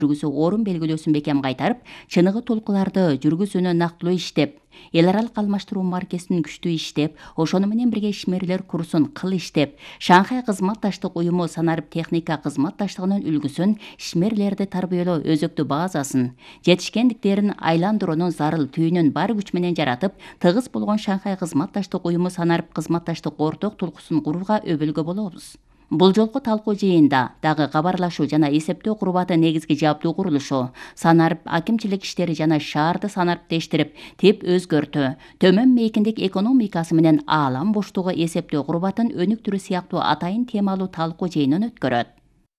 жүргүзүү орун белгилөөсүн бекем кайтарып, чыныгы толкуларды жүргүзүүнү нактылуу иштеп, эл аралык алмаштыруу маркесин күчтүү иштеп, ошону менен бирге ишмерлер курсун кыл иштеп, Шанхай кызматташтык уюму санарип техника кызматташтыгынын үлгүсүн, ишмерлерди тарбиялоо өзөктүү базасын, жетишкендиктерин айландыруунун зарыл түйүнүн бар күч менен жаратып, тыгыз болгон Шанхай кызматташтык уюму санарип кызматташтык орток толкуусун курууга өбөлгө болобуз. Бул жолку талкуу жыйында дагы кабарлашуу жана эсептөө курбаты негизги жабдуу курулушу, санарип акимчилик иштери жана шаарды санариптештирип, тип өзгөртүү, төмөн мейкиндик экономикасы менен аалам боштугу эсептөө курбатын өнүктүрүү сыяктуу атайын темалуу талкуу жыйынын өткөрөт.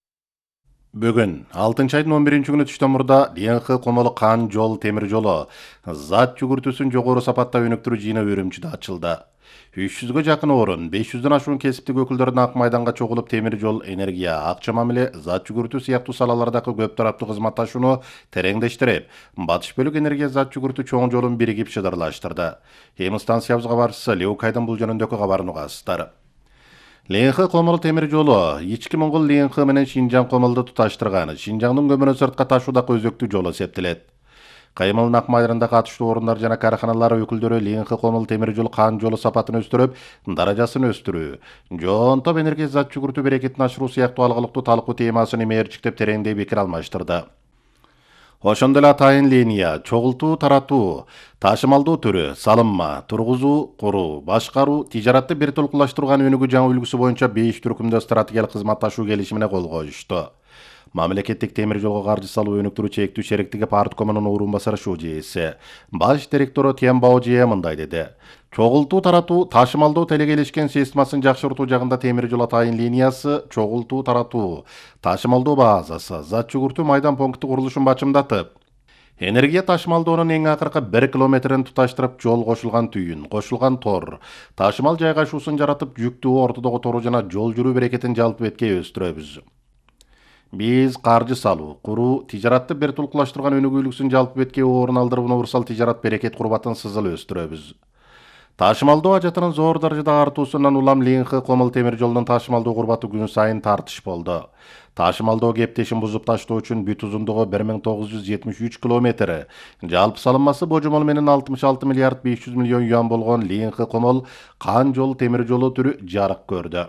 Бүгін 6 айдын 11 күнү түштөн мурда ДНХ Комолу Кан жол темир жолу зат жүгүртүүсүн жогору сапатта өнүктүрүү жыйыны Үрүмчүдө ачылды. 300-гө жакын орун, 500дөн ашуун кесиптик өкүлдөрдүн ак майданга чогулуп темир жол, энергия, акча мамиле, зат жүгүртүү сыяктуу салалардагы көп тараптуу кызматташууну тереңдештирип, батыш бөлүк энергия зат жүгүртүү чоң жолун биригип шыдырлаштырды. Эми станциябыз кабарчысы Леукайдын бул жөнүндөгү кабарын угасыздар. ЛНХ Комолу темир жолу ички Моңгол ЛНХ менен Шинжаң Комолду туташтырган, Шинжаңдын көмүрүн сыртка ташуудагы өзөктүү жол эсептелет. Каймылдын ак майдарында катыштуу орундар жана караханалар өкүлдөрү ЛНХ Комол темир жол Кан жолу сапатын өстүрүп, даражасын өстүрүү, жоонтоп энергия зат жүгүртүү берекетин ашыруу сыяктуу алгылыктуу талкуу темасын мээрчиктеп тереңдей пикир алмаштырды. Ошондой эле атайын линия, чогултуу, таратуу, ташымалдоо түрү, салынма, тургузуу, куруу, башкаруу, тижаратты бир толкулаштырган өнүгүү жаңы үлгүсү боюнча 5 түркүмдө стратегиялык кызматташуу келишимине кол коюшту. Мамлекеттик темир жолго каржы салуу өнүктүрүү чектүү шериктиги парткомунун орун басары ШУЖС баш директору Тиен Баожие мындай деди. Чогултуу, таратуу, ташымалдоо телегелешкен системасын жакшыртуу жагында темир жол атайын линиясы, чогултуу, таратуу, ташымалдоо базасы, зат жүгүртүү майдан пункти курулушун бачымдатып, энергия ташымалдоонун эң акыркы 1 километрин туташтырып, жол кошулган түйүн, кошулган тор, ташымал жайгашуусун жаратып, жүктүү ортодогу тору жана жол жүрүү берекетин жалпы бетке өстүрөбүз. Биз каржы салуу, куруу, тижаратты бир толкулаштырган өнүгүүлүксүн жалпы бетке орун алдырып, универсал тижарат берекет курбатын сызыл өстүрөбүз. Ташымалдоо ажатынын зор даражада артуусунан улам ЛНХ Комол темир жолунун ташымалдоо курбаты күн сайын тартыш болду. Ташымалдоо кептешин бузуп таштоо үчүн бүт узундугу 1973 километр, жалпы салынмасы божомол менен 66 миллиард 500 миллион юан болгон ЛНХ Комол Кан жол темир жолу түрү жарык көрдү.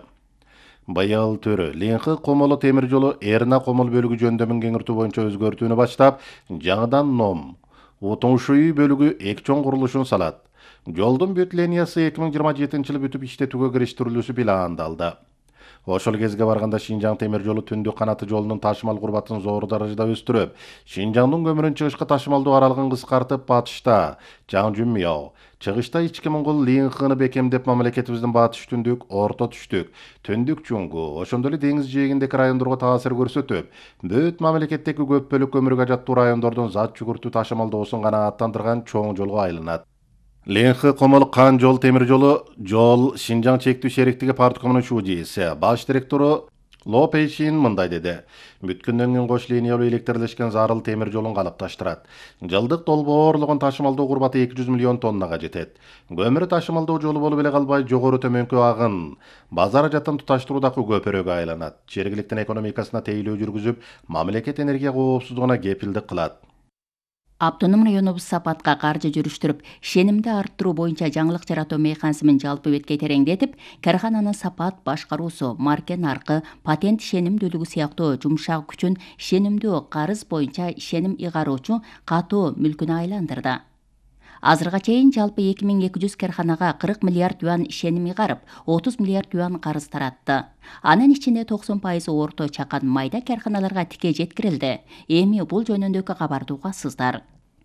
Быйыл түрү ЛНХ Комолу темир жолу Эрна Комол бөлүгү жөндөмүн кеңиртүү боюнча өзгөртүүнү баштап, жаңыдан Ном, Утуншуй бөлүгү эки чоң курулушун салат. Жолдун бүт линиясы 2027-жылы бүтүп иштетүүгө кириштирилүүсү пландалды. Ошол кезге барганда Шинжаң темир жолу түндүк канаты жолунун ташымал курбатын зор даражада өстүрүп, Шинжаңдын көмүрүн чыгышка ташымалдоо аралыгын кыскартып, батышта Жаңжүмяо, чыгышта ички Моңгол ЛНХны бекемдеп, мамлекетибиздин батыш түндүк, орто түштүк, түндүк чуңгу, ошондой эле деңиз жээгиндеки райондорго таасир көрсөтүп, бүт мамлекеттеги көп бөлүк көмүргө ажаттуу райондордун зат жүгүртүү ташымалдоосун канааттандырган чоң жолго айланат. ЛНХ Комол Кан жол темир жолу жол Шинжаң чектүү шериктиги парткомунун ШУЖС баш директору Ло Пейшин мындай деди. Бүткүндөн кийин кош линиялуу электрлешкен зарыл темир жолун калыпташтырат. Жылдык долбоорлогон ташымалдоо курбаты 200 миллион тоннага жетет. Көмүр ташымалдоо жолу болуп эле калбай, жогору төмөнкү агын базар ажатын туташтыруудагы көпөрөгө айланат. Жергиликтин экономикасына тейлөө жүргүзүп, мамлекет энергия коопсуздугуна кепилдик кылат. Автоном районубуз сапатка каржы жүрүштүрүп, ишенимди арттыруу боюнча жаңылык жаратуу механизмин жалпы бетке тереңдетип, кархананын сапат башкаруусу, марке наркы, патент ишенимдүүлүгү сыяктуу жумшак күчүн ишенимдүү карыз боюнча ишеним ыйгаруучу катуу мүлкүнө айландырды. Азырга чейин жалпы 2200 карханага 40 миллиард юан ишеним ыйгарып, 30 миллиард юан карыз таратты. Анын ичинде 90% орто чакан майда карханаларга тике жеткирилди. Эми бул жөнүндөгү кабарды угасыздар.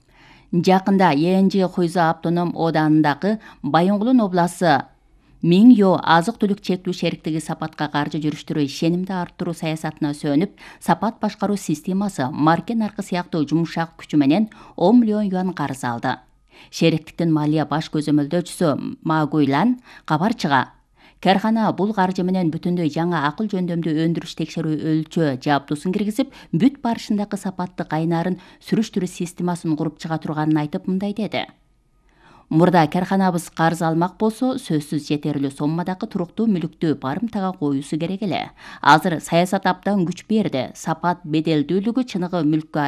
Жакында ЕНЖ Хуйза автоном ооданындагы Байоңгулун обласы Миньо азык-түлүк чектүү шериктиги сапатка каржы жүрүштүрүү ишенимди арттыруу саясатына сөнүп, сапат башкаруу системасы, марке наркы сыяктуу жумшак күчү менен 10 миллион юан карыз алды. Шериктиктин малия баш көзөмөлдөөчүсү Магуйлан кабарчыга кархана бул каржы менен бүтүндөй жаңа акыл жөндөмдүү өндүрүш текшерүү өлчөө жабдуусун киргизип, бүт барышындагы сапаттык айнарын сүрүштүрүү системасын куруп чыга турганын айтып, мындай деди. Мурда карханабыз карыз алмак болсо, сөзсүз жетерлүү соммадагы туруктуу мүлүктү барымтага коюусу керек эле. Азыр саясат абдан күч берди. Сапат беделдүүлүгү чыныгы мүлккө